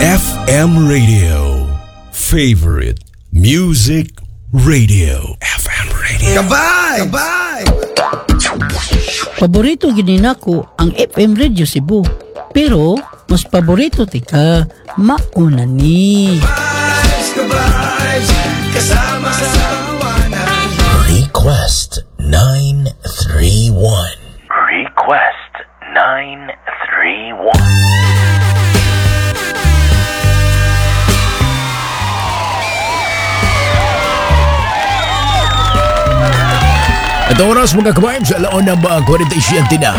FM Radio. Favorite Music Radio. FM Radio. Kabay! Kabay! Paborito gini nako ang FM Radio Cebu. Pero mas paborito tika mauna ni. Kabay! Kasama sa tawanan. Request 931. Request 931. Ito oras mga ka-vibes, alaon na ba 47 na?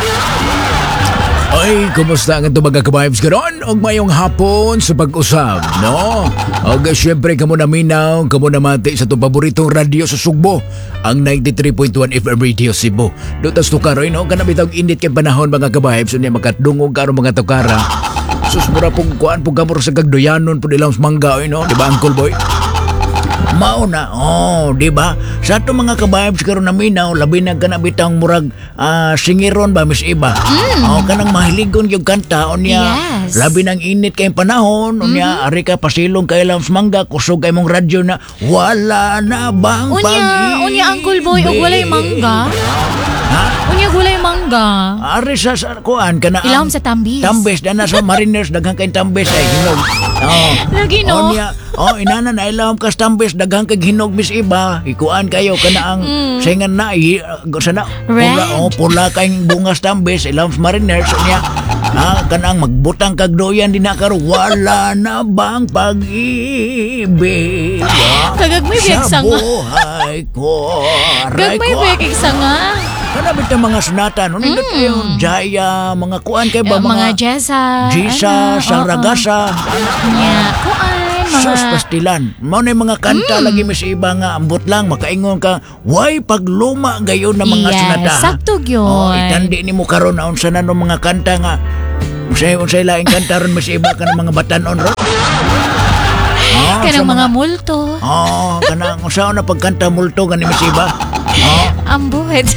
Ay, kumusta ang ito mga ka-vibes karon? Og mayong hapon sa pag-usab, no? Og syempre, kamo na minaw, kamo na mati sa itong paboritong radio sa Sugbo, ang 93.1 FM Radio Cebu. Dutas tukaroy, no? Kanabitang init kay panahon mga ka-vibes, unya makadungog karo mga tukara. Susmura pong kuan, pong gamor sa kagdoyanon, po nilang mangga, no? Diba, Uncle Boy? Mauna, di ba? Sa ato mga ka-vibes karon na minaw, labi na kanabitang murag singiron ba Miss Iba? Kanang mahiligon yung kanta unya. Yes. Labi nang init kay panahon unya, ari ka pasilong kay lang mangga kusog kay mong radyo na wala na bang pag-ibig. Unya Uncle Boy, og walay mangga. Ha? Unya gulay mangga. Ari sa kuan kana Ilawom sa tambis. Tambis na sa mariners daghang kay tambis ay hinog. Lagi no. Unya, inana na ilawom ka tambis daghang kay hinog Miss Iba. Ikuan kayo kana ang singan na sana pula kay bungas tambis ilawom sa mariners unya. Kanang magbutang kag doyan din na karo wala na bang pag-ibig. Kagagmay biyak sa sanga. buhay ko. Gagmay biyak sanga. Kanabit na mga sunatan, nindot yung Jaya, mga kuan kay ba Mga Jessa. Jisa, Saragasa, Kuan. Sus pastilan. Mao na mga kanta lagi Miss Iba nga ambot lang makaingon ka, way pagluma gayon na mga sunata. Sakto gyud. Itandi nimo karon na unsa na no mga kanta nga unsay laing kanta ron Miss Iba kanang mga batanon ron. Kanang mga multo. Kanang unsa na pagkanta multo gani Miss Iba. Ambuhet.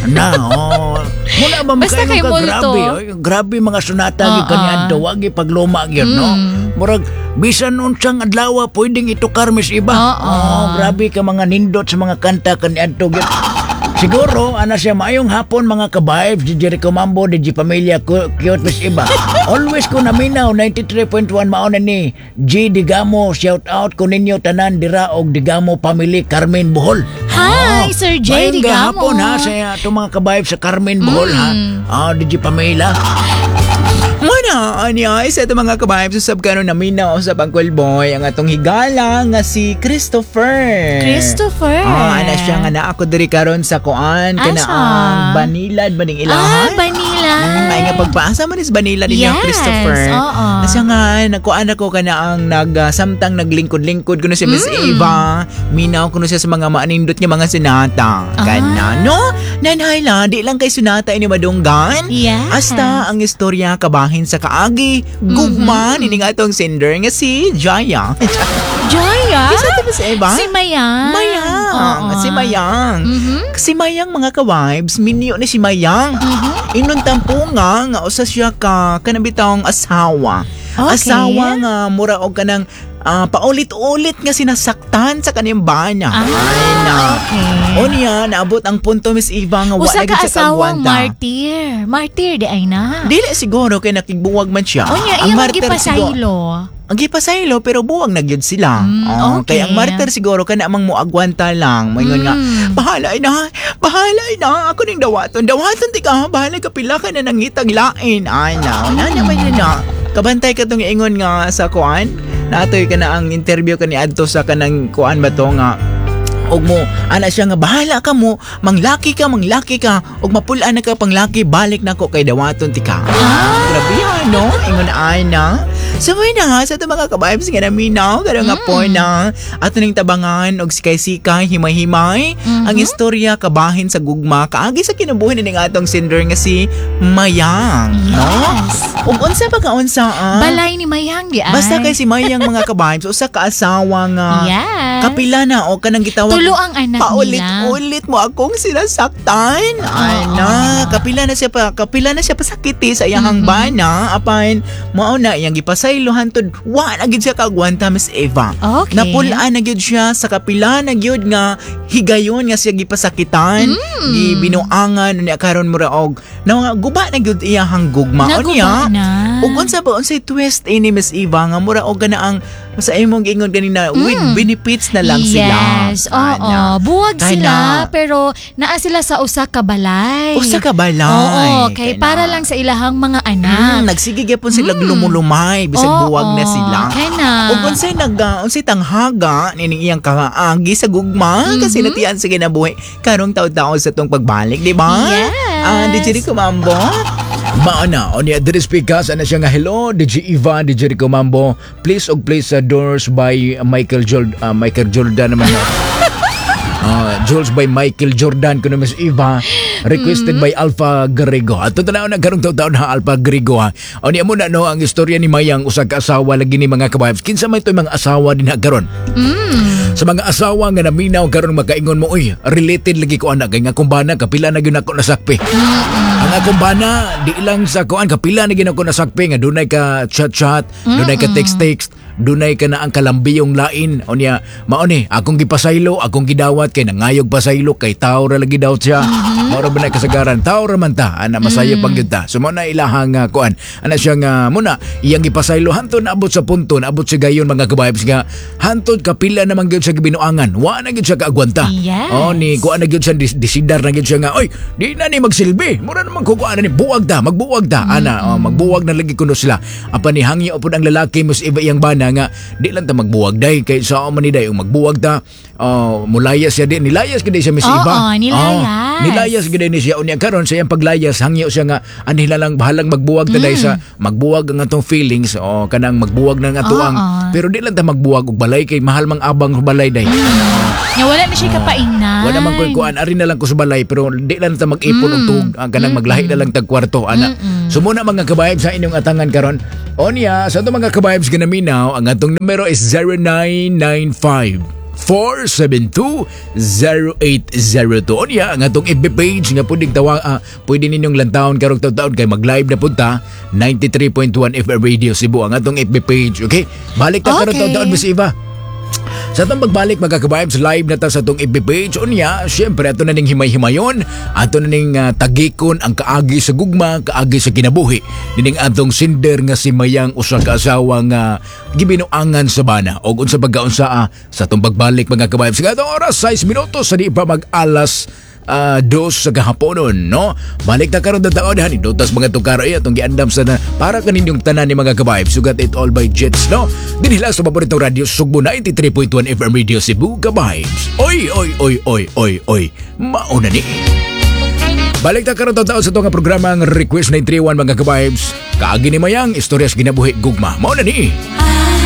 Muna ba Basta kay ka multo. grabe mga sunata gi kaniadto wagi pagluma gyud no. Murag bisan unsang adlaw pwedeng itukar Miss Iba. Grabe ka mga nindot sa mga kanta kaniadto gyud. Siguro ana siya maayong hapon mga ka-vibes di Jericho Mambo di Pamilya Cute Miss Iba. Always ko naminaw 93.1 mao na ni G Digamo, shout out ko ninyo tanan dira og Digamo family Carmen Bohol. Hi, Sir J. Maayong Digamo. gahapon ha sa itong mga ka-vibes sa Carmen Bohol ha. Di Pamilya. Muna, isa ito mga kabayab sa sabkano namin na sa Uncle Boy ang atong higala nga si Christopher. Ana siya nga na ako diri karon sa kuan kana ang Banilad baning ilahan. Banilad. May nga pagpaasa man is Banilad ninyo Christopher. Asa nga nagkuan ako kana ang samtang naglingkod-lingkod kuno si Miss Eva. Minaw kuno siya sa mga maanindot nga mga sunata. Kana no? Nanhayla, di lang kay sunata ini madunggan. Yes. Hasta ang istorya kabahin sa kaagi gugman ini nga atong sender nga si Jaya. Jaya? Isa ito ba si Eva? Si Mayang. Si Mayang. Si Mayang mga ka-vibes, minyo ni si Mayang. Inon tampunga nga usa siya ka kanabitang asawa. Okay. Asawa nga mura og kanang paulit-ulit nga sinasaktan sa kaniyang bana. Unya naabot ang punto Miss Eva nga wala Usa gid ka siya asawang kagwanta. Martir di ay na. Dili siguro kay nakigbuwag man siya. Unya Ang iya martyr magipasaylo. Ang gipasaylo pero buwag na gyud sila. Okay. Kaya ang martyr siguro kana amang moagwanta lang. Moingon nga, bahala na, ako ning dawaton ti ka, bahala ka pila ka na nangitag lain. Ay na naman yun na. Kabantay ka tong ingon nga sa kuan. Natoy ka na ang interview ka ni adto sa kanang kuan ba to nga og mo ana siya nga bahala ka mo manglaki ka og mapulaan na ka panglaki balik nako kay dawaton ti ka. Grabe yan no ingon ay na. So na sa ito mga ka-vibes nga naminaw kada nga po na ato ning tabangan og sikay-sikay himay-himay ang istorya kabahin sa gugma kaagi sa kinabuhi ni atong sender nga si Mayang. No? Ug unsa pa ka unsa Balay ni Mayang di ay. Basta kay si Mayang mga ka-vibes usa ka asawa nga kapila na o kanang gitawag tulo ang anak nila. Paulit mo akong sinasaktan. Ay na, kapila na siya pasakiti sa iyang bana. Apain, mao na iyang gipasay gipasaylo hantod wa na gyud siya kaagwanta Miss Eva. Okay. Napulaan na gyud siya sa kapila na gyud nga higayon nga siya gipasakitan, gibinuangan unya karon mura og na guba na gyud iyahang gugma Naguba na. Ug unsa ba unsay twist ini Miss Eva nga mura og ganaang sa imong giingon kanina with benefits na lang sila. Yes, oo. Buwag Kaya sila, na. pero naa sila sa usa ka balay. Usa ka balay. Oo, kay Kaya para na. lang sa ilahang mga anak. Nagsige gyapon sila lumulumay bisag Oo, buwag na sila. kaya na. Ug unsay tanghaga nining iyang kaagi sa gugma kasi natian sa kinabuhi karong taw-taw sa tong pagbalik, di ba? Yes. DJ Rico Mambo. Maana, o niya diri speakers, ana siya nga hello, DJ Eva, DJ Rico Mambo, please Doors by Michael Jordan naman. Jules by Michael Jordan kuno Miss Eva, requested by Alpha Grego. Ato tanaw na karong taon ha Alpha Grego ha. O niya muna no ang istorya ni Mayang usa ka asawa lagi ni mga kababs. Kinsa may toy mga asawa din ha karon. Sa mga asawa nga naminaw karon makaingon mo oy, related lagi ko ana kay nga kumbana kapila na gyud ako nasakpi. Ang akong bana di lang sa kuan kapila na gyud ako nasakpi nga dunay ka chat, dunay ka text, dunay ka na ang kalambiyong lain. O niya mao ni akong gipasaylo, akong gidawat kay nangayog pasaylo kay tao ra lagi daw siya. Mao ra ba na kasagaran tao ra man ta ana masaya pang gyud ta. So mao na ilahang kuan ana siya nga muna iyang gipasaylo hantud naabot sa punto naabot sa gayon mga kabayabs nga hantud kapila naman gyud sa gibinuangan wa na gyud siya kaagwanta. Yes. Oh, Ni kuan na gyud siya disidar na gyud siya nga oy di na ni magsilbi mura naman ko kuan ni magbuwag ta ana magbuwag na lagi kuno sila apa ni hangyo pud ang lalaki mas iba iyang bana nga di lang ta magbuwag day kay sa man ni day magbuwag ta mulayas siya di nilayas gid siya Miss Eva. Nilayas. Nilayas gid ni siya unya karon sa iyang paglayas hangyo siya nga anila lang bahalang magbuwag ta day sa magbuwag ang atong feelings kanang magbuwag na nga tuang pero di lang ta magbuwag og balay kay mahal mang abang sa balay day. Nga wala na siya kapaingnan. Wala man koy kuan ari na lang ko sa balay pero di lang ta mag-ipon og tug ang kanang maglahi na lang tag kwarto ana. So muna mga kabayb sa inyong atangan karon. Onya sa ato mga kabayb ginaminaw ang atong numero is 0995-472-0802. Onya ang atong FB page nga pwedeng pwede ninyong lantawon karong taon kay mag-live na punta 93.1 FM Radio Cebu ang atong FB page. Okay? Balik ta karong taon Miss Eva. Sa itong magbalik magkakabahib sa live na ta sa itong FB page unya, syempre ato na ning himay-himayon, ato na ning tagikon ang kaagi sa gugma, kaagi sa kinabuhi nining atong sinder nga si Mayang usa ka asawa nga gibinuangan sa bana og unsa pagkaunsa sa itong pagbalik mga kabahib sa atong oras 6 minutos sa di pa mag-alas 2 sa kahaponon, no? Balik na karon taon han idutas mga tukaro atong giandam sa para kaninyong tanan ni mga kabayb sugat it all by Jets, no? Dinhi lang sa paboritong radio Sugbo 93.1 FM Radio Cebu kabaybs. Oy mauna ni. Balik na karon taon sa itong programa ang Request 931 mga kabaybs. Kaagi ni Mayang istoryas ginabuhi gugma. Mauna ni.